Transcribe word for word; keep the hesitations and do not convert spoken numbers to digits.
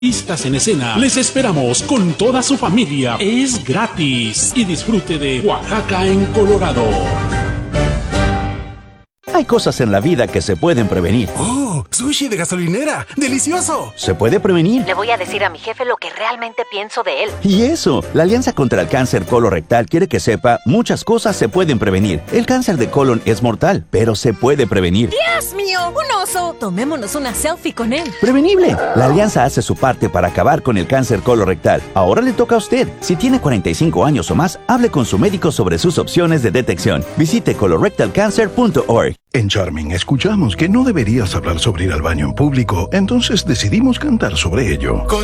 Artistas en Escena, les esperamos con toda su familia. Es gratis y disfrute de Oaxaca en Colorado. Hay cosas en la vida que se pueden prevenir. ¡Oh! ¡Sushi de gasolinera! ¡Delicioso! ¿Se puede prevenir? Le voy a decir a mi jefe lo que realmente pienso de él. Y eso, la Alianza contra el Cáncer Colorectal quiere que sepa muchas cosas se pueden prevenir. El cáncer de colon es mortal, pero se puede prevenir. ¡Dios mío! ¡Un oso! Tomémonos una selfie con él. ¡Prevenible! La Alianza hace su parte para acabar con el cáncer colorectal. Ahora le toca a usted. Si tiene cuarenta y cinco años o más, hable con su médico sobre sus opciones de detección. Visite colorectal cancer punto org. En Charming escuchamos que no deberías hablar sobre ir al baño en público, entonces decidimos cantar sobre ello.